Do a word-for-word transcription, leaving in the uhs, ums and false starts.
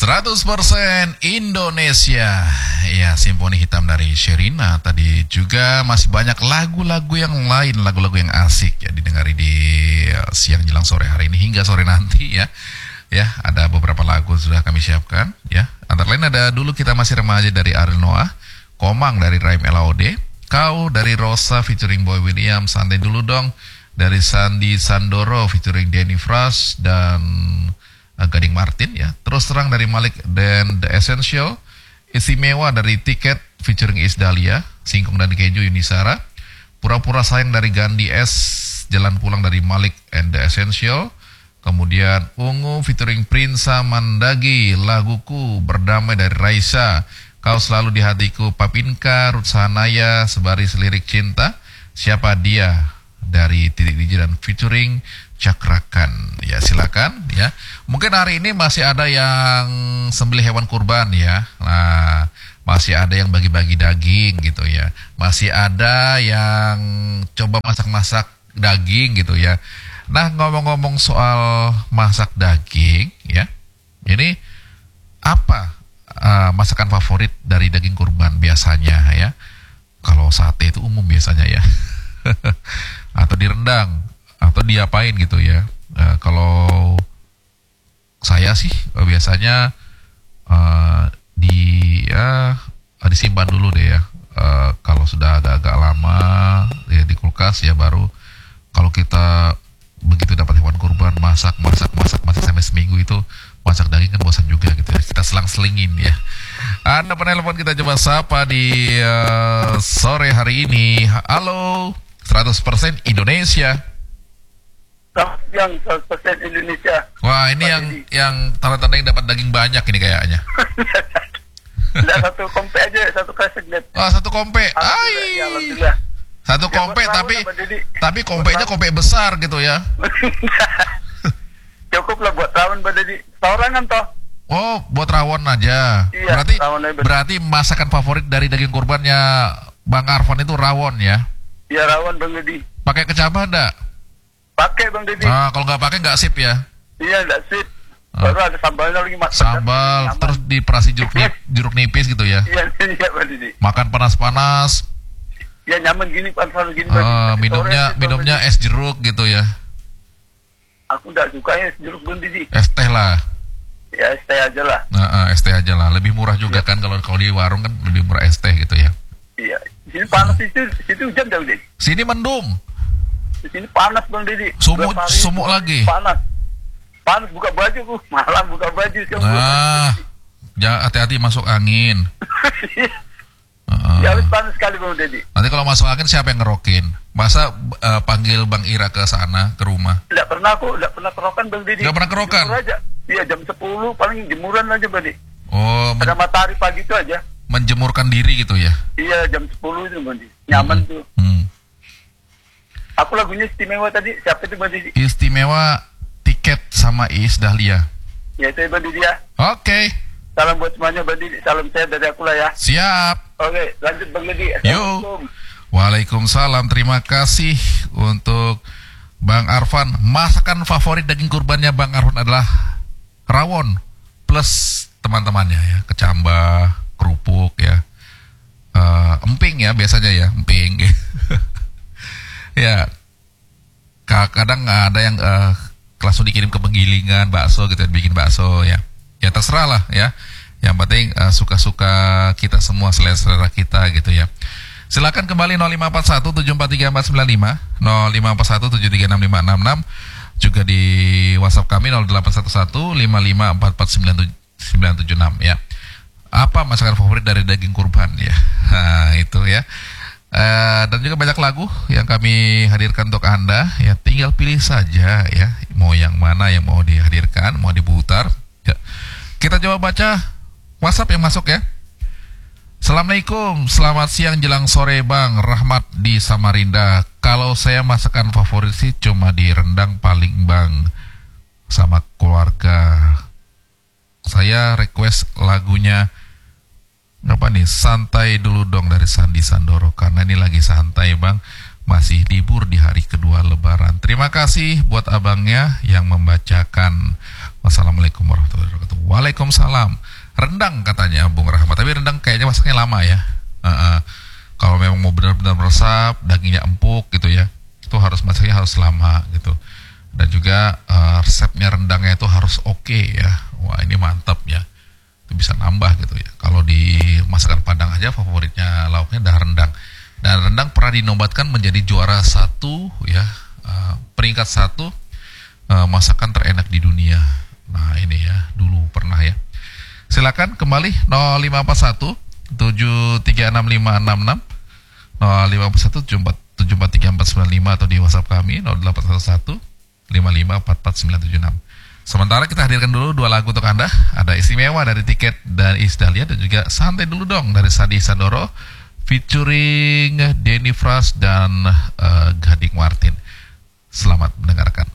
seratus persen Indonesia. Ya, Simfoni Hitam dari Sherina. Tadi juga masih banyak lagu-lagu yang lain, lagu-lagu yang asik ya didengari di uh, siang jelang sore hari ini hingga sore nanti ya. Ya, ada beberapa lagu sudah kami siapkan ya. Antara lain ada Dulu Kita Masih Remaja dari Ariel Noah, Komang dari Raim L A O D, Kau dari Rosa featuring Boy William, Santai Dulu Dong dari Sandi Sandoro featuring Denny Fras dan uh, Gading Martin ya. Terus Terang dari Malik dan The Essential, Istimewa dari Tiket featuring Is Dahlia, Singkong dan Keju Yunisara, Pura-Pura Sayang dari Gandhi S, Jalan Pulang dari Malik and The Essential, kemudian Ungu featuring Prinsa Mandagi, Laguku Berdamai dari Raisa, Kau Selalu di Hatiku Papinka, Ruth Sahanaya, Sebaris Lirik Cinta, Siapa Dia dari Titik D J dan featuring Cakrakan. Ya, silakan ya. Mungkin hari ini masih ada yang sembelih hewan kurban ya. Nah, masih ada yang bagi-bagi daging gitu ya. Masih ada yang coba masak-masak daging gitu ya. Nah, ngomong-ngomong soal masak daging ya. Ini apa uh, masakan favorit dari daging kurban biasanya ya? Kalau sate itu umum biasanya ya. Atau direndang atau diapain gitu ya. Uh, kalau saya sih uh, biasanya uh, di ya uh, disimpan dulu deh ya. Uh, kalau sudah agak-agak lama ya di kulkas ya baru kalau kita begitu dapat hewan kurban masak masak masak masak sampai seminggu itu masak daging kan bosan juga gitu ya. Kita selang-selingin ya. Ada penelpon kita coba sapa di uh, sore hari ini. Halo, seratus persen Indonesia. Yang seratus persen Indonesia. Wah, ini yang ini. yang tanda-tanda yang dapat daging banyak ini kayaknya. Tidak satu kompe aja, satu kresek. Wah, satu kompe. Ai. Ya, alhamdulillah. Satu ya, kompe tapi lah, tapi kompenya kompe besar gitu ya. Cukup lah buat rawon Mbak Dedi. Saurangan toh. Oh, buat rawon aja. Iya, berarti rawon aja. Berarti masakan favorit dari daging kurbannya Bang Arfan itu rawon ya? Iya, rawon Bang Dedi. Pakai kecambah enggak? Pakai Bang Dedi. Ah, kalau nggak pakai nggak sip ya? Iya, nggak sip. Baru ah. ada sambalnya lagi mas. Sambal terus diperasi jeruk nip, jeruk nipis gitu ya? Iya, iya Bang Dedi. Makan panas-panas. Ya nyaman gini, panas gini. Uh, minumnya sore, minumnya es jeruk gitu ya? Aku nggak suka es jeruk Bang Dedi. Es teh lah. Ya es teh aja lah. Nah, uh, es teh aja lah. Lebih murah juga ya. Kan kalau kalau di warung kan lebih murah es teh gitu ya? Iya. Di sini panas hmm. itu, situ hujan Bang Dedi. Sini mendung. Di sini panas Bang Dedi. Sumuk sumuk lagi. Panas. Panas buka baju ku, malam buka baju. Nah, jangan hati-hati masuk angin. Uh, ya habis panas sekali Bang Dedi. Nanti kalau masuk angin siapa yang ngerokin? Masa uh, panggil Bang Ira ke sana, ke rumah? Tidak pernah aku, tidak pernah kerokan Bang Dedi. Tidak pernah kerokan? Iya jam sepuluh paling jemuran aja Bang Dedi. Oh, ada matahari pagi itu aja. Menjemurkan diri gitu ya? Iya jam sepuluh itu Bang Dedi. Nyaman hmm. tuh. Hmm. Aku lagunya istimewa tadi, siapa itu Bang Dedi? Istimewa Tiket sama Is Dahlia. Ya itu Bang Dedi ya. Oke. Okay. Salam buat semuanya Bang Dedi, salam sehat dari aku lah ya. Siap. Oke, lanjut Bang Dedi. Yo. Waalaikumsalam, terima kasih untuk Bang Arfan. Masakan favorit daging kurbannya Bang Arfan adalah rawon plus teman-temannya ya, kecambah, kerupuk ya, uh, emping ya biasanya ya, emping. Ya, kadang ada yang uh, langsung dikirim ke penggilingan bakso gitu, bikin bakso ya. Ya terserah lah ya. Yang penting uh, suka-suka kita semua, selera-selera kita gitu ya. Silakan kembali nol lima empat satu tujuh empat tiga empat sembilan lima, nol lima empat satu tujuh tiga enam lima enam enam, juga di WhatsApp kami nol delapan satu satu lima lima empat empat sembilan tujuh enam ya. Apa masakan favorit dari daging kurban ya? Nah, itu ya. Uh, dan juga banyak lagu yang kami hadirkan untuk Anda ya, tinggal pilih saja ya mau yang mana yang mau dihadirkan, mau diputar ya. Kita coba baca WhatsApp yang masuk ya. Assalamualaikum, selamat siang jelang sore Bang Rahmat di Samarinda. Kalau saya masakan favorit sih cuma di rendang paling Bang sama keluarga. Saya request lagunya apa nih, Santai Dulu Dong dari Sandi Sandoro, karena ini lagi santai Bang, masih libur di hari kedua Lebaran. Terima kasih buat abangnya yang membacakan. Wassalamualaikum warahmatullahi wabarakatuh. Waalaikumsalam. Rendang katanya Bung Rahmat, tapi rendang kayaknya masaknya lama ya. Uh, uh, kalau memang mau benar-benar meresap, dagingnya empuk gitu ya, itu harus masaknya harus lama gitu. Dan juga uh, resepnya rendangnya itu harus oke okay, ya. Wah ini mantap ya. Itu bisa nambah gitu ya. Kalau di masakan Padang aja favoritnya lauknya dah rendang. Dan rendang pernah dinobatkan menjadi juara satu ya, uh, peringkat satu uh, masakan terenak di dunia. Nah ini ya, dulu pernah ya. Silakan kembali nol lima empat satu tujuh tiga enam lima enam enam, nol lima empat satu tujuh empat tiga empat sembilan lima, atau di WhatsApp kami nol delapan satu satu lima lima empat empat sembilan tujuh enam. Sementara kita hadirkan dulu dua lagu untuk Anda. Ada Istimewa dari Tiket dan Iis Dahlia, dan juga Santai Dulu Dong dari Sadi Sandoro featuring Denny Fras dan uh, Gading Martin. Selamat mendengarkan.